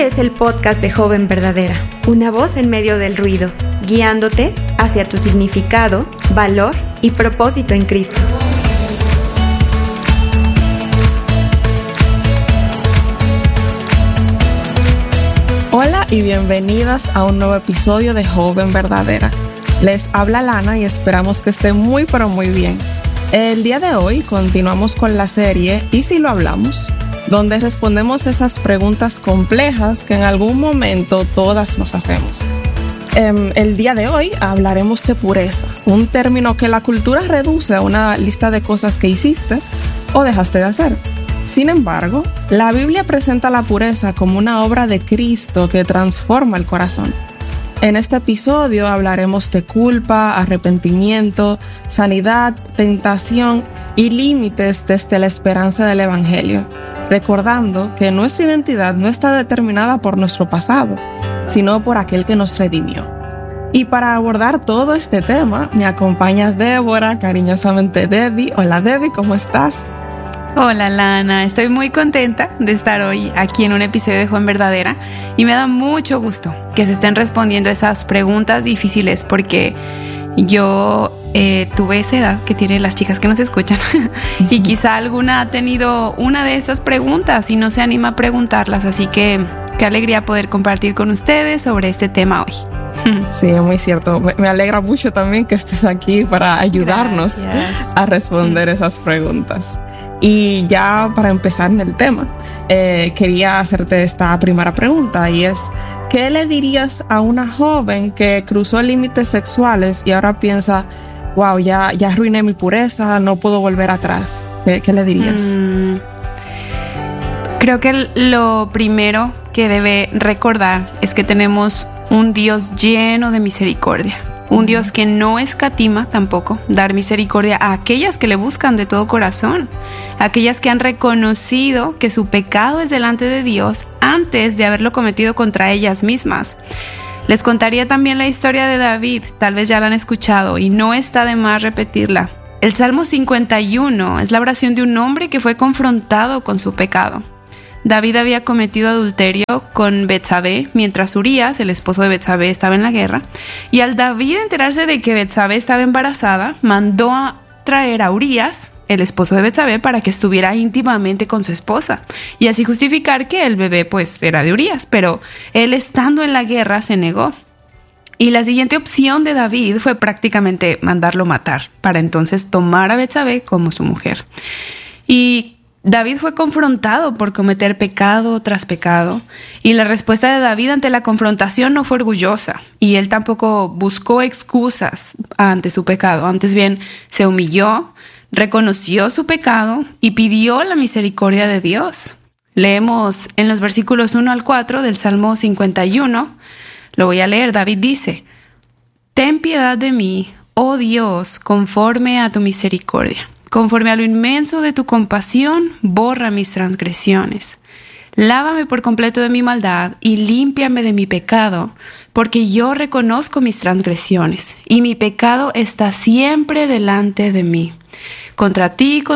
Este es el podcast de Joven Verdadera, una voz en medio del ruido, guiándote hacia tu significado, valor y propósito en Cristo. Hola y bienvenidas a un nuevo episodio de Joven Verdadera. Les habla Lana y esperamos que estén muy pero muy bien. El día de hoy continuamos con la serie ¿Y si lo hablamos?, donde respondemos esas preguntas complejas que en algún momento todas nos hacemos. El día de hoy hablaremos de pureza, un término que la cultura reduce a una lista de cosas que hiciste o dejaste de hacer. Sin embargo, la Biblia presenta la pureza como una obra de Cristo que transforma el corazón. En este episodio hablaremos de culpa, arrepentimiento, sanidad, tentación y límites desde la esperanza del Evangelio, recordando que nuestra identidad no está determinada por nuestro pasado, sino por aquel que nos redimió. Y para abordar todo este tema, me acompaña Débora, cariñosamente Debbie. Hola Debbie, ¿cómo estás? Hola Lana, estoy muy contenta de estar hoy aquí en un episodio de Joven Verdadera y me da mucho gusto que se estén respondiendo esas preguntas difíciles porque yo tuve esa edad que tienen las chicas que nos escuchan y quizá alguna ha tenido una de estas preguntas y no se anima a preguntarlas, así que qué alegría poder compartir con ustedes sobre este tema hoy. Sí, es muy cierto. Me alegra mucho también que estés aquí para ayudarnos a responder esas preguntas. Y ya para empezar en el tema, quería hacerte esta primera pregunta y es: ¿qué le dirías a una joven que cruzó límites sexuales y ahora piensa, wow, ya arruiné mi pureza, no puedo volver atrás? ¿Qué le dirías? Creo que lo primero que debe recordar es que tenemos un Dios lleno de misericordia. Un Dios que no escatima tampoco dar misericordia a aquellas que le buscan de todo corazón, aquellas que han reconocido que su pecado es delante de Dios antes de haberlo cometido contra ellas mismas. Les contaría también la historia de David, tal vez ya la han escuchado y no está de más repetirla. El Salmo 51 es la oración de un hombre que fue confrontado con su pecado. David había cometido adulterio con Betsabé mientras Urías, el esposo de Betsabé, estaba en la guerra. Y al David enterarse de que Betsabé estaba embarazada, mandó a traer a Urías, el esposo de Betsabé, para que estuviera íntimamente con su esposa. Y así justificar que el bebé pues era de Urías, pero él estando en la guerra se negó. Y la siguiente opción de David fue prácticamente mandarlo matar, para entonces tomar a Betsabé como su mujer. Y David fue confrontado por cometer pecado tras pecado, y la respuesta de David ante la confrontación no fue orgullosa, y él tampoco buscó excusas ante su pecado. Antes bien, se humilló, reconoció su pecado y pidió la misericordia de Dios. Leemos en los versículos 1 al 4 del Salmo 51, lo voy a leer. David dice: «Ten piedad de mí, oh Dios, conforme a tu misericordia. Conforme a lo inmenso de tu compasión, borra mis transgresiones. Lávame por completo de mi maldad y límpiame de mi pecado, porque yo reconozco mis transgresiones, y mi pecado está siempre delante de mí. Contra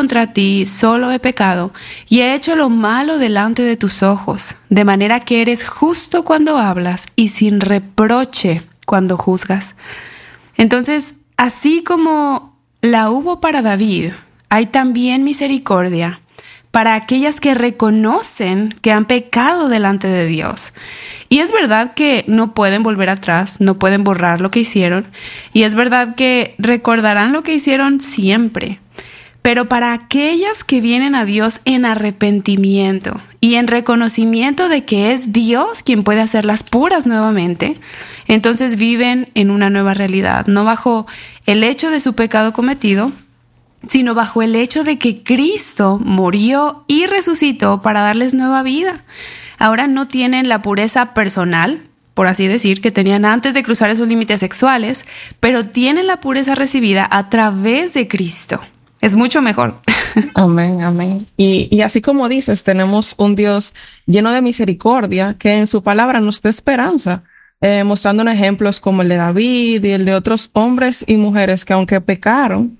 ti, solo he pecado, y he hecho lo malo delante de tus ojos, de manera que eres justo cuando hablas y sin reproche cuando juzgas». Entonces, así como la hubo para David, hay también misericordia para aquellas que reconocen que han pecado delante de Dios. Y es verdad que no pueden volver atrás, no pueden borrar lo que hicieron, y es verdad que recordarán lo que hicieron siempre. Pero para aquellas que vienen a Dios en arrepentimiento y en reconocimiento de que es Dios quien puede hacerlas puras nuevamente, entonces viven en una nueva realidad, no bajo el hecho de su pecado cometido, sino bajo el hecho de que Cristo murió y resucitó para darles nueva vida. Ahora no tienen la pureza personal, por así decir, que tenían antes de cruzar esos límites sexuales, pero tienen la pureza recibida a través de Cristo. Es mucho mejor. Amén, amén. Y así como dices, tenemos un Dios lleno de misericordia que en su palabra nos da esperanza, mostrándonos ejemplos como el de David y el de otros hombres y mujeres que, aunque pecaron,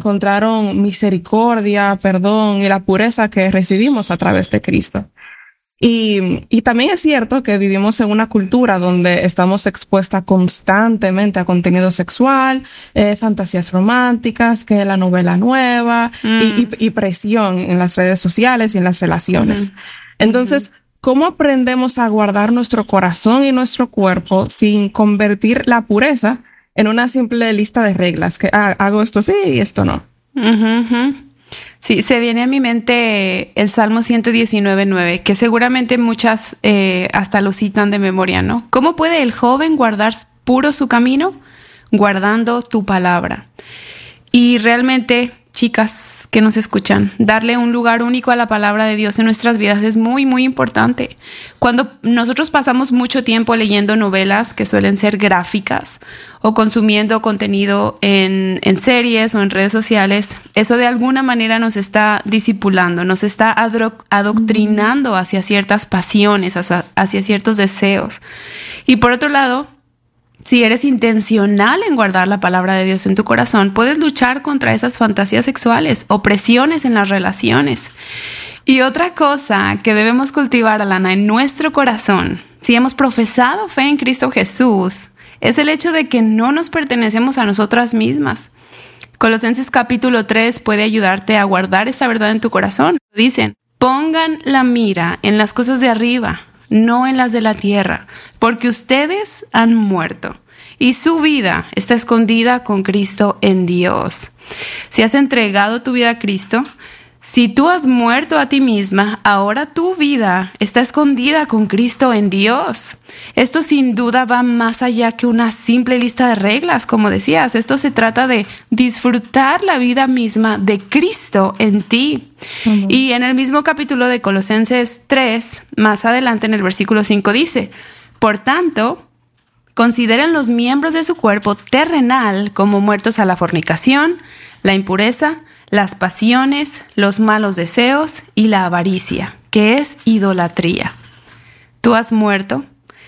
encontraron misericordia, perdón y la pureza que recibimos a través de Cristo. Y también es cierto que vivimos en una cultura donde estamos expuestas constantemente a contenido sexual, fantasías románticas, que la novela nueva y presión en las redes sociales y en las relaciones. Entonces, ¿cómo aprendemos a guardar nuestro corazón y nuestro cuerpo sin convertir la pureza en una simple lista de reglas? Que hago esto sí y esto no. Sí, se viene a mi mente el Salmo 119:9, que seguramente muchas hasta lo citan de memoria, ¿no? ¿Cómo puede el joven guardar puro su camino? Guardando tu palabra. Y realmente, chicas que nos escuchan, darle un lugar único a la palabra de Dios en nuestras vidas es muy, muy importante. Cuando nosotros pasamos mucho tiempo leyendo novelas que suelen ser gráficas o consumiendo contenido en series o en redes sociales, eso de alguna manera nos está discipulando, nos está adoctrinando hacia ciertas pasiones, hacia ciertos deseos. Y por otro lado, si eres intencional en guardar la palabra de Dios en tu corazón, puedes luchar contra esas fantasías sexuales o presiones en las relaciones. Y otra cosa que debemos cultivar, Alana, en nuestro corazón, si hemos profesado fe en Cristo Jesús, es el hecho de que no nos pertenecemos a nosotras mismas. Colosenses capítulo 3 puede ayudarte a guardar esta verdad en tu corazón. Dicen, pongan la mira en las cosas de arriba, no en las de la tierra, porque ustedes han muerto y su vida está escondida con Cristo en Dios. Si has entregado tu vida a Cristo, si tú has muerto a ti misma, ahora tu vida está escondida con Cristo en Dios. Esto sin duda va más allá que una simple lista de reglas, como decías. Esto se trata de disfrutar la vida misma de Cristo en ti. Y en el mismo capítulo de Colosenses 3, más adelante en el versículo 5 dice, por tanto, consideren los miembros de su cuerpo terrenal como muertos a la fornicación, la impureza, las pasiones, los malos deseos y la avaricia, que es idolatría. Tú has muerto.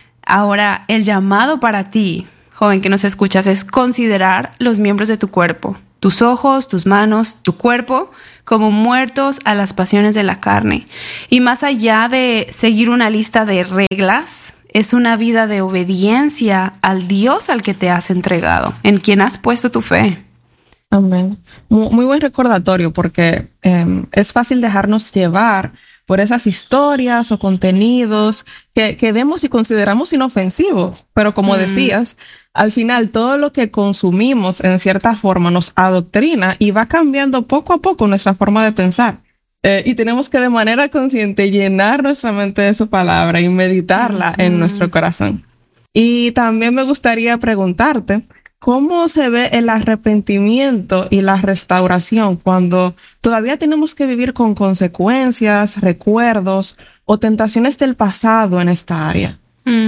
Ahora el llamado para ti, joven que nos escuchas, es considerar los miembros de tu cuerpo, tus ojos, tus manos, tu cuerpo, como muertos a las pasiones de la carne. Y más allá de seguir una lista de reglas, es una vida de obediencia al Dios al que te has entregado, en quien has puesto tu fe. Amén. Muy buen recordatorio, porque es fácil dejarnos llevar por esas historias o contenidos que vemos y consideramos inofensivos. Pero como decías, al final todo lo que consumimos en cierta forma nos adoctrina y va cambiando poco a poco nuestra forma de pensar. Y tenemos que de manera consciente llenar nuestra mente de su palabra y meditarla en nuestro corazón. Y también me gustaría preguntarte, ¿cómo se ve el arrepentimiento y la restauración cuando todavía tenemos que vivir con consecuencias, recuerdos o tentaciones del pasado en esta área?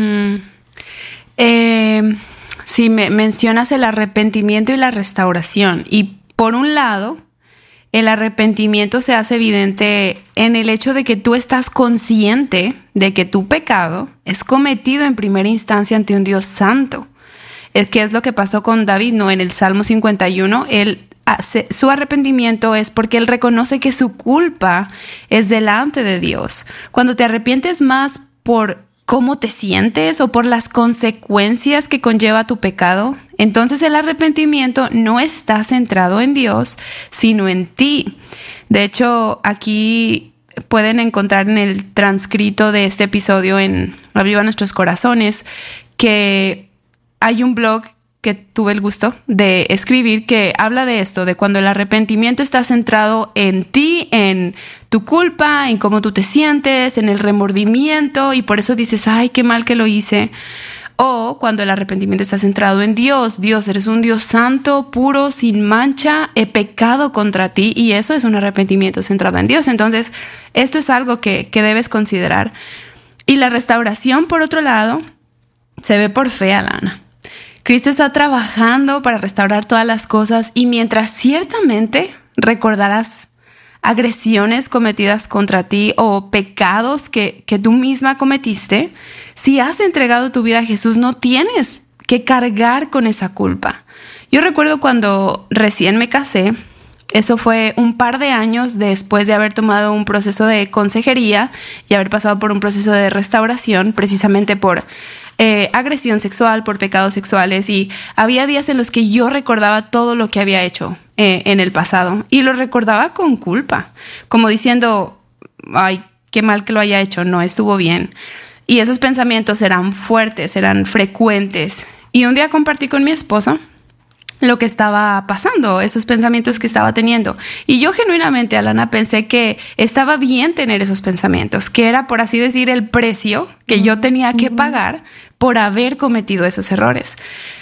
Sí, mencionas el arrepentimiento y la restauración. Y por un lado, el arrepentimiento se hace evidente en el hecho de que tú estás consciente de que tu pecado es cometido en primera instancia ante un Dios santo. ¿Qué es lo que pasó con David? No, en el Salmo 51, su arrepentimiento es porque él reconoce que su culpa es delante de Dios. Cuando te arrepientes más por cómo te sientes o por las consecuencias que conlleva tu pecado, entonces el arrepentimiento no está centrado en Dios, sino en ti. De hecho, aquí pueden encontrar en el transcrito de este episodio en Aviva Nuestros Corazones que hay un blog que tuve el gusto de escribir que habla de esto, de cuando el arrepentimiento está centrado en ti, en tu culpa, en cómo tú te sientes, en el remordimiento y por eso dices, ay, qué mal que lo hice. O cuando el arrepentimiento está centrado en Dios. Dios, eres un Dios santo, puro, sin mancha, he pecado contra ti y eso es un arrepentimiento centrado en Dios. Entonces, esto es algo que debes considerar. Y la restauración, por otro lado, se ve por fe, Alana. Cristo está trabajando para restaurar todas las cosas y mientras ciertamente recordarás agresiones cometidas contra ti o pecados que tú misma cometiste, si has entregado tu vida a Jesús, no tienes que cargar con esa culpa. Yo recuerdo cuando recién me casé, Eso fue un par de años después de haber tomado un proceso de consejería y haber pasado por un proceso de restauración, precisamente por agresión sexual, por pecados sexuales. Y había días en los que yo recordaba todo lo que había hecho en el pasado y lo recordaba con culpa, como diciendo, ay, qué mal que lo haya hecho, no estuvo bien. Y esos pensamientos eran fuertes, eran frecuentes. Y un día compartí con mi esposo lo que estaba pasando, esos pensamientos que estaba teniendo. Y yo genuinamente, Alana, pensé que estaba bien tener esos pensamientos, que era, por así decir, el precio que yo tenía que pagar por haber cometido esos errores.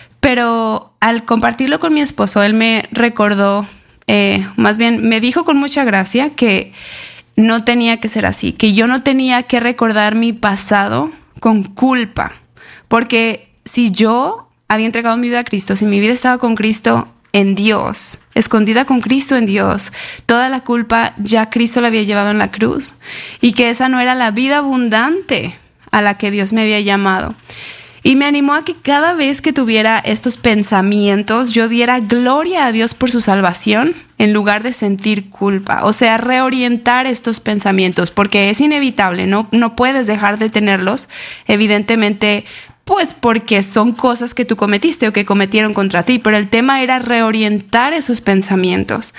Pero al compartirlo con mi esposo, él me recordó, más bien me dijo con mucha gracia que no tenía que ser así, que yo no tenía que recordar mi pasado con culpa, porque si yo había entregado mi vida a Cristo, si mi vida estaba con Cristo en Dios, escondida con Cristo en Dios, toda la culpa ya Cristo la había llevado en la cruz y que esa no era la vida abundante a la que Dios me había llamado. Y me animó a que cada vez que tuviera estos pensamientos, yo diera gloria a Dios por su salvación en lugar de sentir culpa. O sea, reorientar estos pensamientos, porque es inevitable, no puedes dejar de tenerlos, evidentemente, pues porque son cosas que tú cometiste o que cometieron contra ti, pero el tema era reorientar esos pensamientos.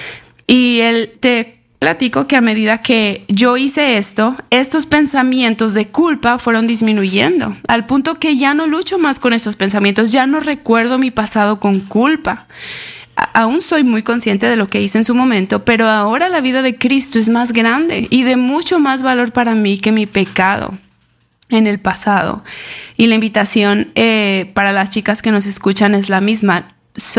Y te platico que a medida que yo hice esto, estos pensamientos de culpa fueron disminuyendo, al punto que ya no lucho más con estos pensamientos, ya no recuerdo mi pasado con culpa. Aún soy muy consciente de lo que hice en su momento, pero ahora la vida de Cristo es más grande y de mucho más valor para mí que mi pecado en el pasado. Y la invitación para las chicas que nos escuchan es la misma.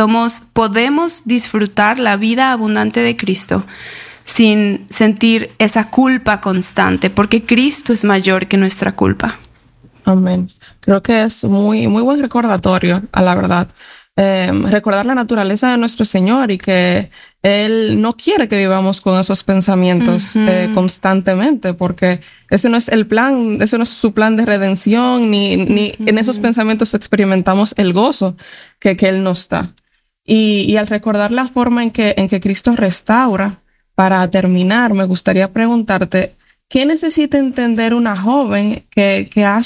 Podemos disfrutar la vida abundante de Cristo sin sentir esa culpa constante, porque Cristo es mayor que nuestra culpa. Amén. Creo que es muy, muy buen recordatorio, a la verdad. Recordar la naturaleza de nuestro Señor y que Él no quiere que vivamos con esos pensamientos constantemente, porque ese no es el plan, ese no es su plan de redención, ni en esos pensamientos experimentamos el gozo que Él nos da. Y al recordar la forma en que Cristo restaura, para terminar, me gustaría preguntarte, ¿qué necesita entender una joven que ha